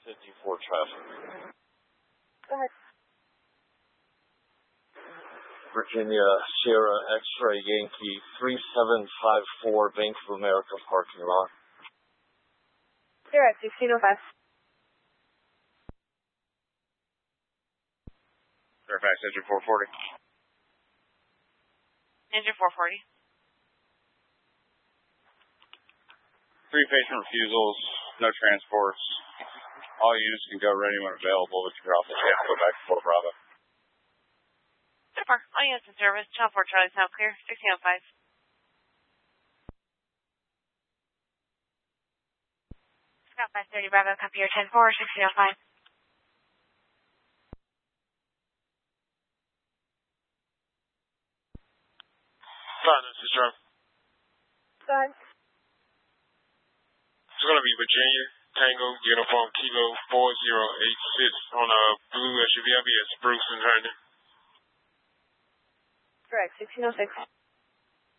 54 traffic. Go ahead. Virginia Sierra X-Ray Yankee 3754 Bank of America parking lot. You're at 1605. Fairfax, engine 440. Engine 440. 3 patient refusals, no transports. All units can go ready when available, but you're also have to go back to Fort Bravo. Super. All units in service. Channel 4 Charlie is now clear. 1605. Scott 530 Bravo, copy your 10-4, 1605. This is Drum. Go ahead. It's going to be Virginia Tango Uniform Kilo 4086 on a blue SUV. I'll be at Spruce and Herndon. Correct, 1606.